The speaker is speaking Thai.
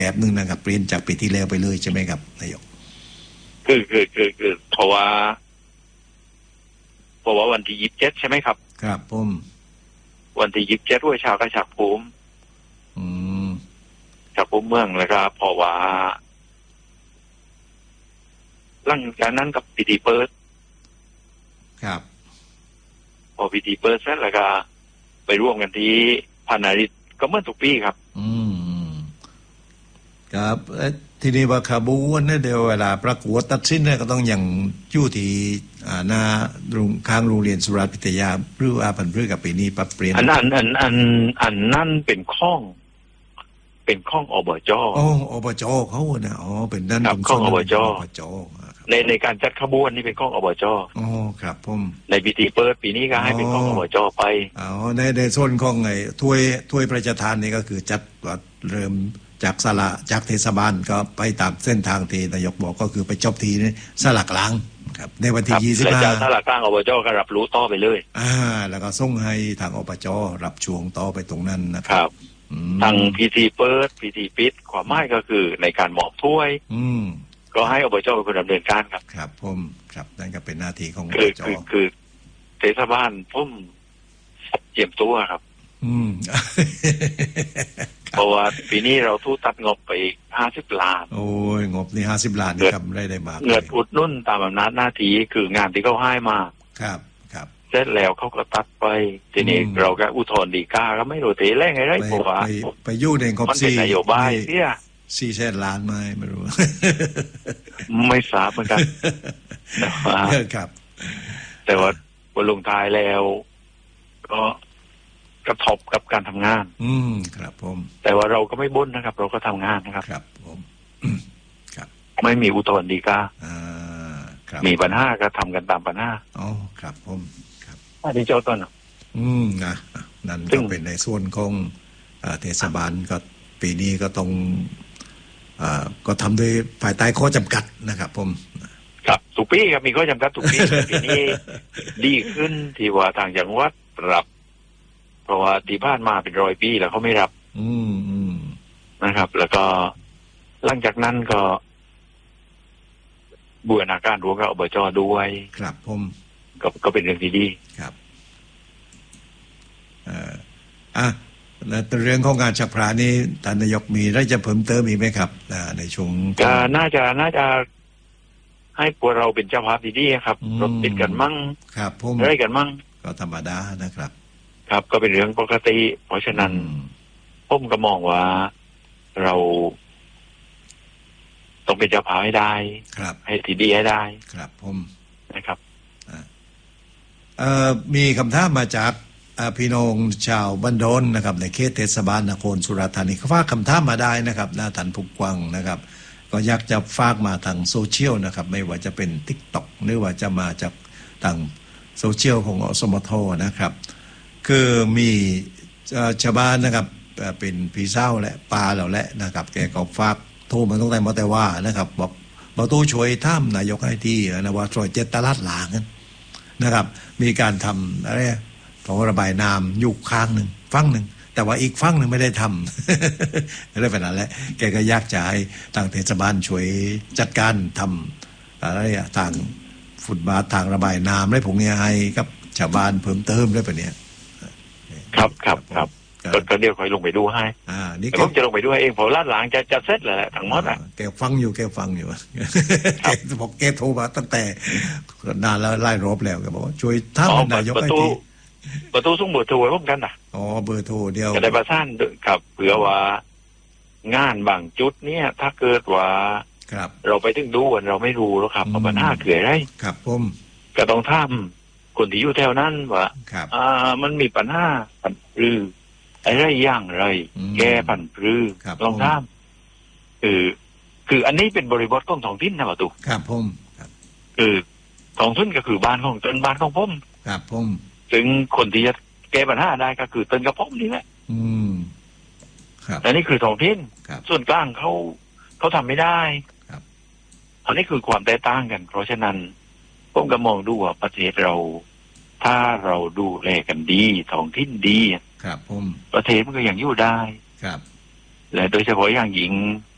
แบบหนึ่งนะครับเปลี่ยนจากปีที่แล้วไปเลยใช่ไหมครับนายกคือเพราะว่าวันที่27ใช่ไหมครับครับผมวันที่27ด้วยชาวกระฉักภูมิอืมจากภูมิเมืองแล้วก็เพราะว่าหลังจากนั้นกับพิธีเปิดครับพอพิธีเปิดเสร็จแล้วก็ไปร่วมกันที่พานาริศก็เมื่อทุกปีครับครับทีนี้ว่าขบวนเนี่ยเดี๋ยวเวลาประกวดตัดสินเนี่ยก็ต้องอย่างยู่ที่หน้าข้างโรงเรียนสุราษฎร์พิทยาหรือว่าพันธุ์พืชกับปีนี้ปรับเปลี่ยนอันนั้นเป็นข้องอบจ. อบจ.เขาเนี่ยเป็นด้านตรงข้องอบจ.ในการจัดขบวนนี่เป็นข้องอบจ. ครับผมในพิธีเปิดปีนี้ก็ให้เป็นข้องอบจ.ไปในส่วนของไอ้ถ้วยพระราชทานนี่ก็คือจัดเริ่มจากจากเทศบาลก็ไปตามเส้นทางที่นายกบอกก็คือไปจบทีนี่สลักล้างครับในวันที่25 แล้วสลักล้างอบจ.ก็รับรู้ต่อไปเลยแล้วก็ส่งให้ทางอบจ.รับช่วงต่อไปตรงนั้นนะครับทางพิธีเปิดพิธีปิดความหมายก็คือในการมอบถ้วยก็ให้อบจ.เป็นคนดำเนินการครับครับผมครับนั่นก็เป็นหน้าที่ของอบจ. คือเทศบาลผมเตรียมตัวครับเพราะว่าปีนี้เราทู่ตัดงบไปอีก50 ล้านโอ้ยงบนี่50 ล้านนี่ครับได้มากเงินอุดหนุนตามอำนาจหน้าที่คืองานที่เขาให้มาครับเสร็จแล้วเขาก็ตัดไปทีนี้เราก็อุทธรณ์ฎีกาก็ไม่รู้เทแรงไงไรเพราะว่าไปยู่ในงบมันเป็นนโยบายเนี่ย 400,000 ล้านไม่รู้ไม่ทราบเหมือนกันครับแต่ว่าลงท้ายแล้วก็กระทบกับการทำงานครับผมแต่ว่าเราก็ไม่บ่นนะครับเราก็ทำงานนะครับครับผมครับไม่มีอุทธรณ์ฎีกามีปัญหาก็ทำกันตามปัญหาครับผมครับที่เจ้าต้นนะนั่นก็เป็นในส่วนของเทศบาลก็ปีนี้ก็ต้องก็ทำด้วยภายใต้ข้อจำกัดนะครับผมครับทุกปีครับมีข้อจำกัดทุกปีปีนี้ดีขึ้นที่ว่าทางจังหวัดรับเพราะว่าที่ผ่านมาเป็น100 ปีแล้วเขาไม่รับนะครับแล้วก็หลังจากนั้นก็บูรณาการร่วมกับอบจ.ด้วยครับผมก็เป็นเรื่องที่ดีครับแล้วเรื่องของงานฉักพระนี่ท่านนายกมีอะไรจะเพิ่มเติมอีกไหมครับในช่วงน่าจะให้พวกเราเป็นเจ้าภาพดีๆครับรถติดกันมั่งครับผมอะไรกันมั่งก็ธรรมดานะครับครับก็เป็นเรื่องปกติเพราะฉะนั้นผมก็มองว่าเราต้องเป็นเจ้าภาพให้ได้ครับให้ที่ดีให้ได้ครับผมนะครับมีคำถามมาจากพี่น้องชาวบ้านโดนนะครับในเขตเทศบาลนครสุราษฎร์ธานีฝากคำถามมาได้นะครับหน้าทันผู้กว้างนะครับก็อยากจะฝากมาทางโซเชียลนะครับไม่ว่าจะเป็น TikTok หรือว่าจะมาจากทางโซเชียลของอสมทนะครับคือมีชาวบ้านนะครับเป็นพี่เศร้าและปลาแล้วแหละนะครับแกก็ฝากโทรมาตั้งแต่ว่านะครับบอกตู้ช่วยท่ามนายกให้ที่นะว่าช่วย7 ตลาดหลางนะครับมีการทำอะไรท่อระบายน้ำอยู่ข้างหนึ่งฝั่งหนึ่งแต่ว่าอีกฝั่งหนึ่งไม่ได้ทำอะไรแบบนั้นแหละแกก็อยากจะให้ทางเทศบาลช่วยจัดการทำอะไรทางฟุตบาททางระบายน้ำอะไรพวกนี้ให้กับชาวบ้านเพิ่มเติมได้แบบนี้ครับก็เดี๋ยวคอยลงไปดูให้นี่ผมจะลงไปดูเองเพราะลาดหลังจะเสร็จแล้วแหละทั้งหมดแกฟังอยู่แกบอกแกโทรมาตั้งแต่นานแล้วไล่รอบแล้วแกบอกว่าช่วยท่านนายกให้ทีประตูส่งเบอร์โทรไว้พร้อมกันนะเบอร์โทรเดียวจะได้ประสานกับเผื่อว่างานบางจุดเนี่ยถ้าเกิดว่าเราไปถึงดูเราไม่รู้แล้วครับปัญหาเกิดอะไรครับผมก็ต้องถามคนที่อยู่แถวนั้นว่ามันมีปัญหาผันปรืออะไรอย่างไรแก้ผันปรือลองถามคืออันนี้เป็นบริบทของท้องถิ่นนะประตูครับผมคือท้องถิ่นก็คือบ้านของต้นบ้านของผมครับผมถึงคนที่จะแก้ปัญหาได้ก็คือต้นกระผมนี่แหละครับและนี่คือท้องถิ่นส่วนกลางเขาทำไม่ได้ครับอันนี้คือความแตกต่างกันเพราะฉะนั้นผมก็มองดูว่าประเทศเราถ้าเราดูแลกันดีท้องถิ่นดีครับผมประเทศมันก็ยังอยู่ได้ครับและโดยเฉพาะอย่างยิ่ง